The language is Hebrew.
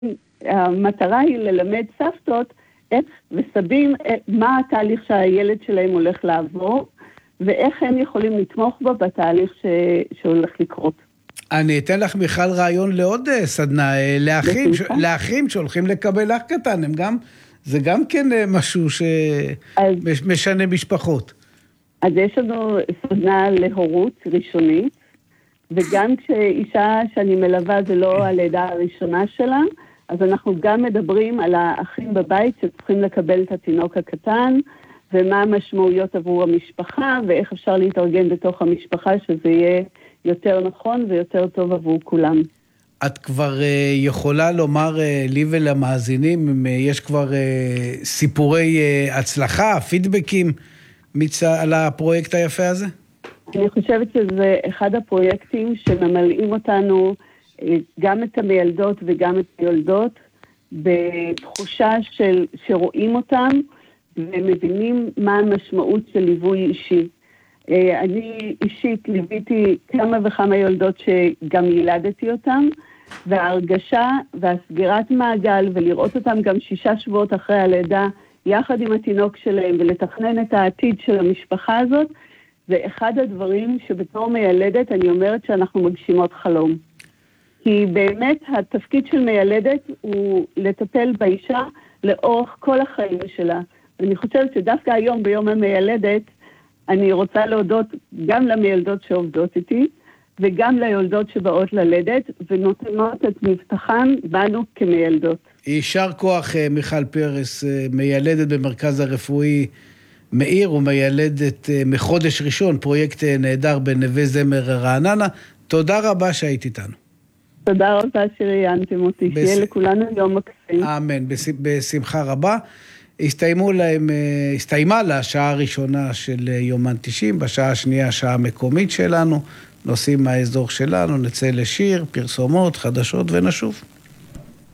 המטרה היא ללמד סבתות וסבים מה התהליך שהילד שלהם הולך לעבור, ואיך הם יכולים לתמוך בו בתהליך שהולך לקרות. אני אתן לך מיכל רעיון לעוד סדנה, לאחים שהולכים לקבל אח קטן, זה גם כן משהו שמשנה משפחות. אז יש לנו סדנה להורות ראשונית, וגם כשאישה שאני מלווה זה לא הלידה הראשונה שלה, אז אנחנו גם מדברים על האחים בבית שצריכים לקבל את התינוק הקטן, ומה המשמעויות עבור המשפחה, ואיך אפשר להתארגן בתוך המשפחה שזה יהיה יותר נכון ויותר טוב עבור כולם. את כבר יכולה לומר לי ולמאזינים, אם יש כבר סיפורי הצלחה, פידבקים על הפרויקט היפה הזה? אני חושבת שזה אחד הפרויקטים שממלאים אותנו, גם את המילדות וגם את היולדות, בתחושה שרואים אותם ומבינים מה המשמעות של ליווי אישי. אני אישית ליוויתי כמה וכמה יולדות שגם ילדתי אותם, וההרגשה והסגירת מעגל ולראות אותם גם 6 שבועות אחרי הלידה, יחד עם התינוק שלהם ולתכנן את העתיד של המשפחה הזאת, זה אחד הדברים שבתור מיילדת אני אומרת שאנחנו מגשימות חלום. כי באמת התפקיד של מיילדת הוא לטפל באישה לאורך כל החיים שלה. ואני חושבת שדווקא היום ביום המיילדת, אני רוצה להודות גם למיילדות שעובדות איתי, וגם ליולדות שבאות ללדת, ונותנות את מבטחן בנו כמיילדות. יישר כוח מיכל פרס, מיילדת במרכז הרפואי מאיר, ומיילדת מחודש ראשון, פרויקט נהדר בנווה זמר רעננה. תודה רבה שהיית איתנו. תודה רבה שראיינתם אותי, שיהיה לכולנו יום מקסים. אמן, בשמחה רבה. הסתיימה לה השעה הראשונה של יומן 90, בשעה השנייה השעה המקומית שלנו, נוסעים מהאזור שלנו, נצא לשיר, פרסומות, חדשות ונשוב.